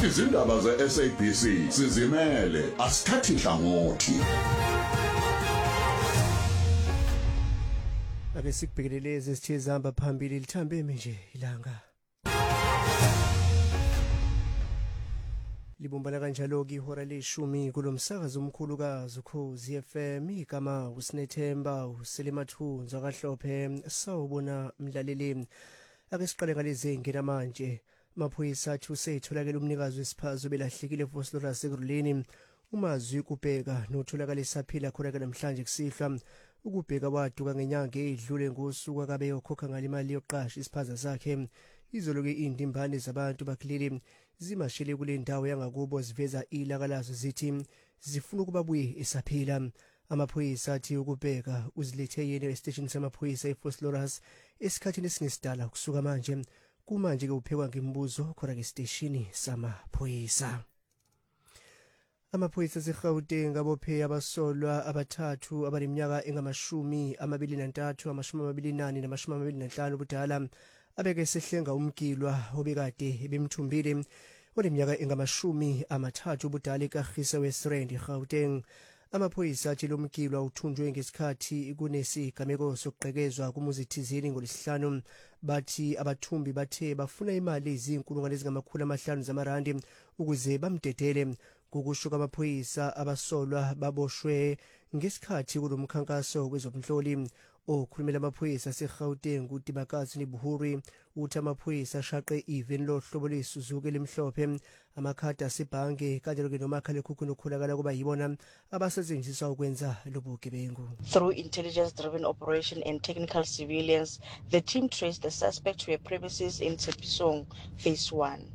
Nathi izindaba ze-SABC sizimele, asithathi hlangothi. Ake sikubhekeleleze isithe zihamba phambili lithambeme nje ilanga. Libumbana kanjalo-ke ihora leshumi kulomsakazo omkhulukazi Ukhozi FM, igama uSinethemba uSelimathunza kaHlophe. Sawubona mlaleli, ake siqale ngalezi ngenamanje. Amaphoyisa athi usetholakele umnikazi wesiphazo belahlekile eVosloorus ekuruleni. Umazwi kubheka notholakala esaphila khona namhlanje kusihlwa. Ukubheka waduka ngenyanga edlule ngosuku akabe yokhokha ngale imali yoqasha isiphaza sakhe. Izolo-ke indimbane zabantu bakuleli zimashele kule ndawo yangakubo ziveza ilaka lazo zithi zifuna ukuba buye esaphila. Amaphoyisa athi ukubheka uzilethe yena esiteshini samaphoyisa eVosloorus esikhathini esinesidala kusuka manje. Kumanje-ke uphekwa ngemibuzo khona ngesiteshini samaphoyisa. Amaphoyisa aseGauteng abophe abasolwa abathathu abaneminyaka engamashumi 23, 24 na-25 ubudala abeke sehlenga umgilwa obekade bemthumbile oneminyaka engamashumi 30 ubudala eKagisa Westland eGauteng. Amaphoyisa athi lo mgilwa uthunjwe ngesikhathi kunesigameko sokugqekezwa kumuzi thizeni ngolesihlanu. Bathi abathumbi bathe bafuna imali ezinkulunkwane ezingama500 zamarandi ukuze bamdedele. Ngokusho kwamaphoyisa abasolwa baboshwe ngesikhathi kulomkhankaso wezobunhloli. Okhulumela amaphoyisa aseGauteng uDibakazi Nibuhuri uthi amaphoyisa ashaqe even lo hlobo leSuzuki elimhlophe, amakhadi asebhange kanjalo-ke nomakhalekhukhwini okholakala kuba yibona abasetshenziswa ukwenza lobugebengu. Through intelligence-driven operation and technical surveillance, the team traced the suspect to a premises in Tshepisong, Phase 1.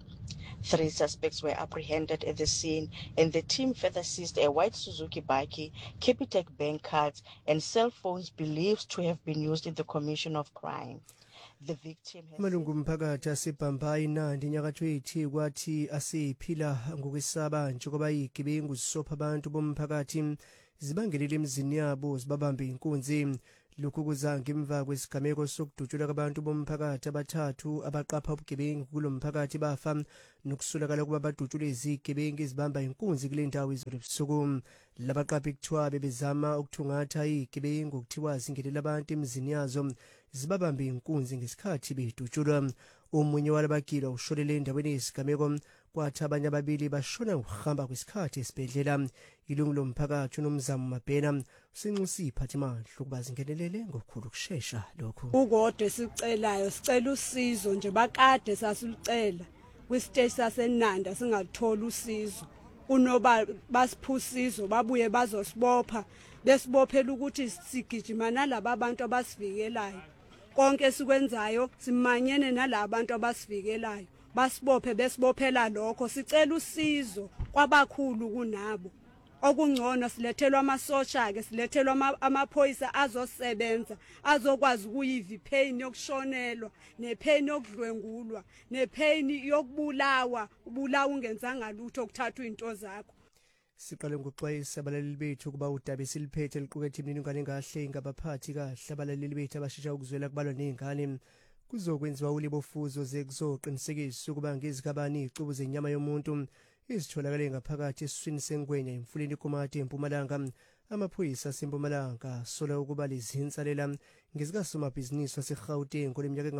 3 suspects were apprehended at the scene, and the team further seized a white Suzuki bike, Capitec bank cards, and cell phones believed to have been used in the commission of crime. The victim has... Amalungu omphakathi asebhambayi Nandi Nyakatho ethi kwathi asiphila ngokwesaba njengoba izigebengu zisopha abantu bomphakathi zibangelele emizini yabo zibabambe inkunzi. Lokhu kuza ngemva kwesigameko sokudutshulwa kwabantu bomphakathi abathathu abaqapha ubugebengu kulo mphakathi bafa nokusolakala kuba badutshule izigebengu ezibamba inkunzi kule ndawo izolo ebusuku. Labaqaphi kuthiwa bebezama ukuthungatha izigebengu okuthiwa zingelela abantu emizini yazo zibabambe inkunzi ngesikhathi bedutshulwa. Omunye walabagilwa ushonele endaweni yesigameko, kwathi abanye ababili bashona ngokuhamba kwesikhathi esibhedlela. Ilungu lomphakathi uNomzamo Mabhena usenxusa iphathimandla ukuba zingenelele ngokukhulu ukushesha lokhu. Ukodwa sicelayo sicela usizo nje, bakade sasilucela kwisiteshi saseNanda singathola usizo. Unoba basiphusizo babuye bazosibopha besibophela ukuthi sigijima nalabo abantu abasivikelayo. Konke sikwenzayo simanyene nalabo abantu abasivikelayo, basibophe besibophela lokho. Sicela usizo kwabakhulu kunabo. Okungcono silethelwa amasosha-ke, silethelwa amaphoyisa azosebenza, azokwazi ukuyiva ipain yokushonelwa, nepain yokudlwengulwa, nepain yokubulawa, ubulawa ungenzanga lutho okuthatha izinto zakho. Siqale ngokuxwayisa abalaleli bethu ukuba udaba esiliphethe liqukethe imininingwane engahle ingabaphathi kahle abalaleli bethu abashesha ukuzwela kubalwa nezingane. Kuzokwenziwa ulibofuzo kuzoqinisekisa ukuba ngezikabani izicubu zenyama yomuntu izitholakale ngaphakathi esiswini sengwenya emfuleni iKomati eMpumalanga. Amaphoyisa aseMpumalanga sola ukuba lezinsalela ngezikasomabhizinisi waseGauteng koleminyaka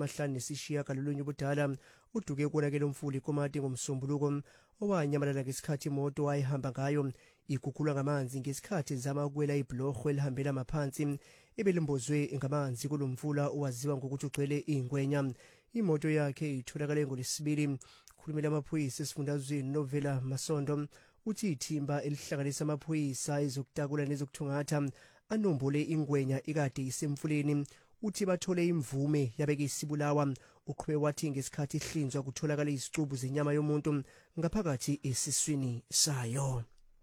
engama-59 ubudala uduke konakele umfuli iKomati ngomsombuluko owanyamalala ngesikhathi imoto wayehamba ngayo iguqulwa ngamanzi ngesikhathi zama ukuwela ibhlorho elihambela maphansi ebelimbozwe ngamanzi kulomfula owaziwa ngokuthi ugcwele ingwenya. Imoto yakhe itholakale ngolesibili. Khulumela amaphoyisa esifundazweni Novela Masondo uthi ithimba elihlanganisa amaphoyisa ezokutakula nezokuthungatha anombole ingwenya ikade isemfuleni. Uthi bathole imvume yabeke isibulawa. Uqhube wathi ngesikhathi ihlinzwa kutholakala izicubu zenyama yomuntu ngaphakathi esiswini sayo.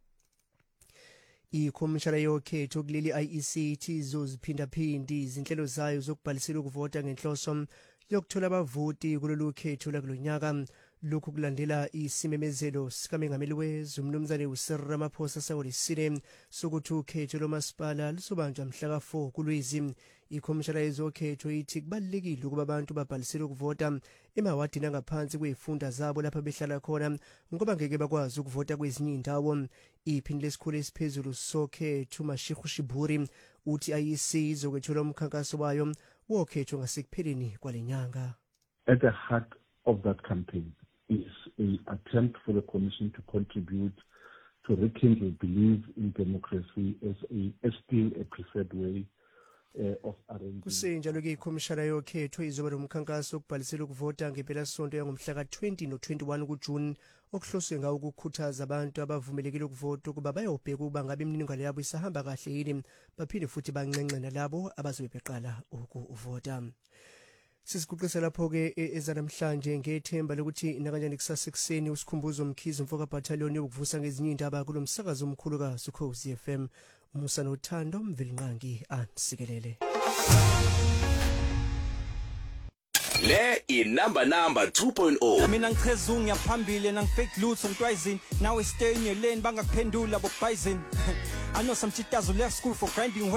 Ikhomishana yokhetho kuleli IEC ithi izoziphindaphindi izinhlelo zayo zokubhalisela ukuvota ngenhloso yokuthola abavoti kulolu khetho lakulo nyaka. lokhu kulandela isimemezelo sikamengameli wezwe uMnumzane uCyril Ramaphosa sakulisine sokuthi ukhetho lomasipala luzobanjwa mhla ka4 kuLwezi. Ikhomishana yezokhetho ithi kubalekile ukuba abantu babhalisele ukuvota emawadini angaphansi kwezifunda zabo lapha behlala khona ngoba ngeke bakwazi ukuvota kwezinye indawo. Iphini lesikhulu esiphezulu sokhetho Mashego Shiburi uthi ayisizo kwethola umkhankaso wayo wokhetho ngasekupheleni kwalenyanga. At the heart of that campaign is an attempt for the Commission to contribute to rekindle belief in democracy as still a preferred way of arranging. Kusenjalo ke ikhomishana yokhetho izoba nomkhankaso okubhalisela ukuvota ngempela sonto yangomhla ka20 no21 kuJune okuhloswe ngawo ukukhuthaza abantu abavumelekile ukuvota ukuba bayobheka ukuba ngabe imininingwane yabo isahamba kahle yini baphinde futhi banxenxe nalabo abazobe beqala ukuvota. Sisiguqisa lapho ke ezanamhlanje ngethemba lokuthi nakanjani kusasa ekseni usikhumbuzo Mkhize Mfoka battalion yokuvusa ngezinye indaba kulomsakazo omkhulu kaSukhosi FM. Umusa nothando Mvilinqangi ansikelele. Le inamba 2.0 mina ngichezungu ngiyaphambili nangifake lutho ngitwayizini now stay in your lane bangakuphendula bobhayizini I know some cheaters who left school for grinding